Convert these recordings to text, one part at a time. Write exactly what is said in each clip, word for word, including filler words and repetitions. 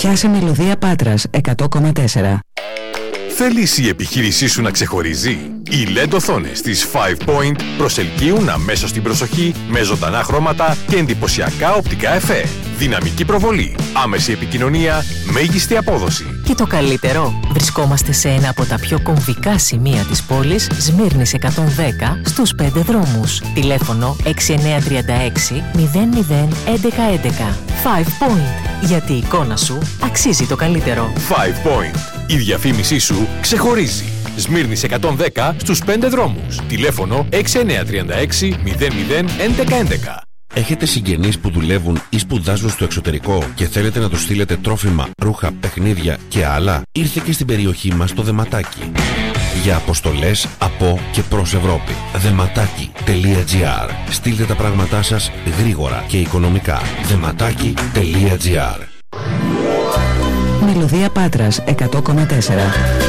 Πιάσε Μελωδία Πάτρας εκατό κόμμα τέσσερα. Θέλεις η επιχείρησή σου να ξεχωρίζει? Οι ελ ι ντι οθόνες της Five Point προσελκύουν αμέσως την προσοχή με ζωντανά χρώματα και εντυπωσιακά οπτικά εφέ. Δυναμική προβολή, άμεση επικοινωνία, μέγιστη απόδοση. Και το καλύτερο, βρισκόμαστε σε ένα από τα πιο κομβικά σημεία της πόλης, Σμύρνης εκατόν δέκα, στους πέντε δρόμους. Τηλέφωνο έξι εννιά τρία έξι μηδέν μηδέν έντεκα έντεκα. Five Point, γιατί η εικόνα σου αξίζει το καλύτερο. Five Point, η διαφήμισή σου ξεχωρίζει. Σμύρνης εκατόν δέκα στους πέντε δρόμους. Τηλέφωνο έξι εννιά τρία έξι μηδέν μηδέν έντεκα έντεκα. Έχετε συγγενείς που δουλεύουν ή σπουδάζουν στο εξωτερικό και θέλετε να τους στείλετε τρόφιμα, ρούχα, παιχνίδια και άλλα? Ήρθε και στην περιοχή μας το Δεματάκι. Για αποστολές από και προς Ευρώπη. δεματάκι τελεία τζι άρ. Στείλτε τα πράγματά σας γρήγορα και οικονομικά. δεματάκι τελεία τζι άρ. Μελωδία Πάτρας εκατό κόμμα τέσσερα.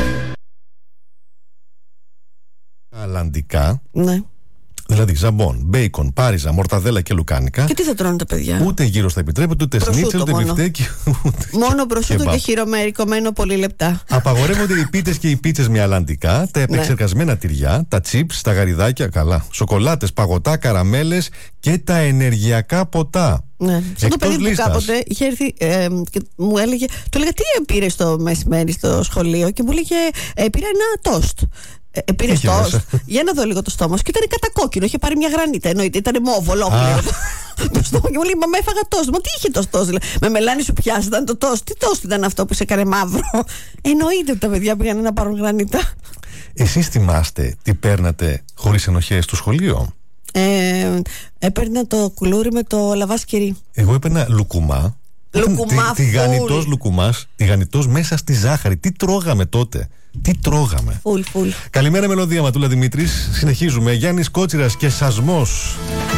Αλλαντικά. Ναι. Δηλαδή ζαμπόν, μπέικον, πάριζα, μορταδέλα και λουκάνικα. Και τι θα τρώνε τα παιδιά? Ούτε γύρω στα επιτρέπεται, ούτε σνίτσελ, ούτε μπιφτέκι. Μόνο προσούτο και χυρωμένο κομμένο πολύ λεπτά. Απαγορεύονται οι πίτες και οι πίτσες με αλλαντικά, τα επεξεργασμένα ναι. τυριά, τα τσίπς, τα γαριδάκια, καλά, σοκολάτες, παγωτά, καραμέλες και τα ενεργειακά ποτά. Ναι. Σαν το παιδί που κάποτε είχε έρθει ε, και μου έλεγε, του έλεγα τι πήρε το μεσημέρι στο σχολείο και μου έλεγε ε, πήρα ένα τόστ. Ε, πήρε τόστ. Για να δω λίγο το στόμα σου. Και ήταν κατακόκκινο. Είχε πάρει μια γρανίτα. Εννοείται. Ήταν μόβο ολόκληρο. Το στόμα και μου λέει: Μα με έφαγα τόστ. Μα τι είχε το τόστ? Με μελάνι σου πιάσει ήταν το τόστ. Τι τόστ ήταν αυτό που σε έκανε μαύρο? Εννοείται ότι τα παιδιά πήγαν να πάρουν γρανίτα. Εσείς θυμάστε τι παίρνατε χωρίς ενοχές στο σχολείο? Ε, έπαιρνα το κουλούρι με το λαβάσκερι. Εγώ έπαιρνα λουκουμά. Λουκουμά. Τηγανιτός λουκουμάς. Τηγανιτός μέσα στη ζάχαρη. Τι τρώγαμε τότε? Τι τρώγαμε? Φουλ, φουλ. Καλημέρα Μελωδία, Ματούλα Δημήτρης. Συνεχίζουμε. Γιάννης Κότσιρας και Σασμός.